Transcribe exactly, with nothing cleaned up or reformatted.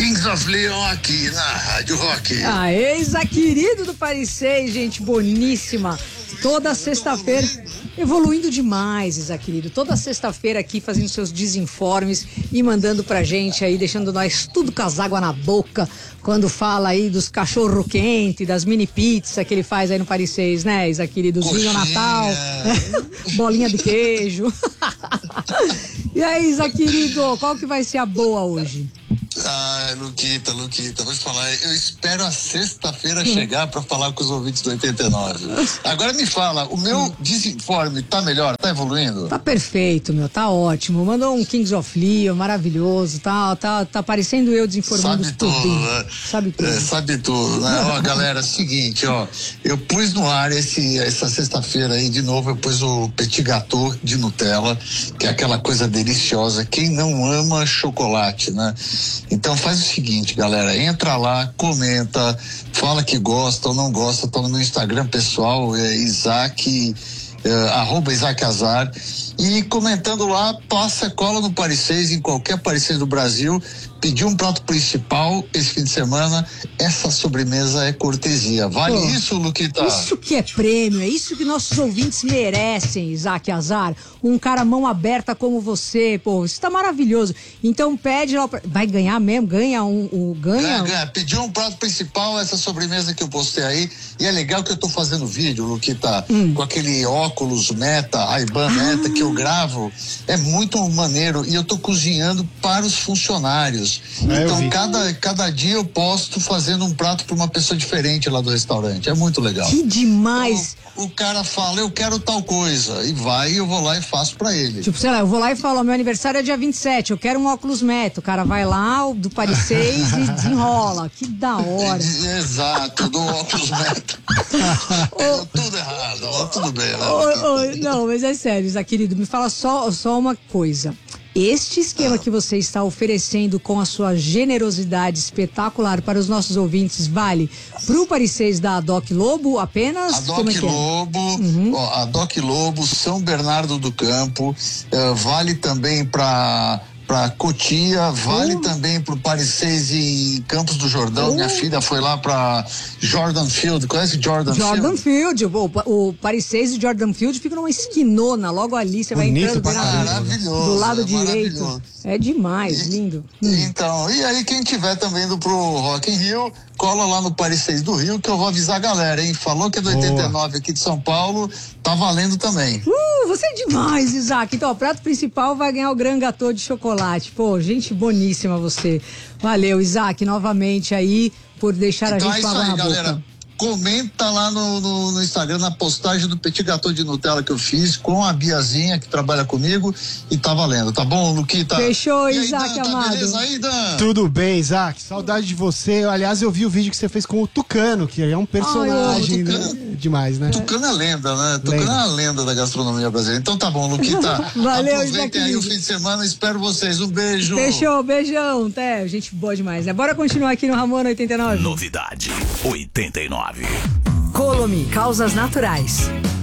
Kings of Leon aqui na Rádio Rock. Ah, ex-a querido do Paris seis, gente boníssima. Toda sexta-feira, evoluindo demais, Isa querido. Toda sexta-feira aqui fazendo seus desinformes e mandando pra gente aí, deixando nós tudo com as águas na boca, quando fala aí dos cachorro quente, das mini pizza que ele faz aí no Paris seis, né, Isa querido? Vinho Natal, bolinha de queijo. E aí, Isa querido, qual que vai ser a boa hoje? Ah, Luquita, Luquita, vou te falar, eu espero a sexta-feira chegar pra falar com os ouvintes do oitenta e nove. Agora me fala, o meu desinforme tá melhor, tá evoluindo? Tá perfeito, meu, tá ótimo. Mandou um Kings of Leon, maravilhoso, tá, tá, tá parecendo eu desinformando sabe tudo. tudo, né? Sabe tudo. É, sabe tudo, né? Ó, galera, seguinte, ó, eu pus no ar esse, essa sexta-feira aí, de novo, eu pus o Petit Gâteau de Nutella, que é aquela coisa deliciosa. Quem não ama chocolate, né? Então faz o seguinte, galera, entra lá, comenta, fala que gosta ou não gosta, tá no meu Instagram pessoal, é Isaac, é, arroba Isaac Azar, e comentando lá, passa cola no Paris seis, em qualquer Paris seis do Brasil, pedir um prato principal esse fim de semana, essa sobremesa é cortesia. Vale Pô, isso, Luquita? Isso que é prêmio, é isso que nossos ouvintes merecem, Isaac Azar. Um cara mão aberta como você, pô, isso tá maravilhoso. Então pede lá, pra... vai ganhar mesmo? Ganha um, um ganha? Ganha, ganha. Pediu um prato principal, essa sobremesa que eu postei aí, e é legal que eu tô fazendo vídeo, Luquita, hum. com aquele óculos Meta, Ray-Ban ah. Meta, que eu gravo, é muito maneiro, e eu tô cozinhando para os funcionários. É, então, cada, cada dia eu posto fazendo um prato para uma pessoa diferente lá do restaurante. É muito legal. Que demais! Então, o cara fala, eu quero tal coisa, e vai, eu vou lá e faço pra ele. Tipo, sei lá, eu vou lá e falo, meu aniversário é dia vinte e sete, eu quero um óculos Meta. O cara vai lá, do Paris seis e desenrola. Que da hora. Exato, do óculos Meta. É tudo errado, mas tudo bem. Né? Ô, ô, não, mas é sério, Zé querido, me fala só, só uma coisa. Este esquema ah. que você está oferecendo com a sua generosidade espetacular para os nossos ouvintes vale para o Paris seis da Doc Lobo apenas? A Doc é Lobo, é? uhum. ó, a Doc Lobo, São Bernardo do Campo, uh, vale também para para Cotia, vale uh. também pro Paris seis e Campos do Jordão. Uh. Minha filha foi lá para Jordan Field. Conhece Jordan, Jordan Field? Field. O, o Paris seis e Jordan Field ficam numa esquinona logo ali. Você vai entrando maravilhoso, do lado é direito. É demais, e, lindo. Então, e aí quem tiver também indo pro Rock in Rio, cola lá no Paris seis do Rio que eu vou avisar a galera, hein? Falou que é do Boa. oitenta e nove aqui de São Paulo, tá valendo também. Uh, você é demais, Isaac. Então, o prato principal vai ganhar o Grand Gâteau de chocolate. Pô, gente boníssima você. Valeu, Isaac, novamente aí por deixar então a gente é falar aí, na galera. boca. Comenta lá no, no, no Instagram, na postagem do Petit Gâteau de Nutella que eu fiz com a Biazinha que trabalha comigo e tá valendo, tá bom, Luquita? Fechou, e aí, Isaac Dan, amado. Tá beleza aí, Dan? Tudo bem, Isaac, saudade de você. Aliás, eu vi o vídeo que você fez com o Tucano, que é um personagem. Ai, Tucano, né? Demais, né? Tucano é lenda, né? Tucano lenda. é a lenda da gastronomia brasileira. Então tá bom, Luquita. Valeu, aproveitem aí o fim de semana, espero vocês. Um beijo. Fechou, beijão, até. Gente boa demais, né? Bora continuar aqui no Ramona oitenta e nove. Novidade oitenta e nove. Colomi, causas naturais.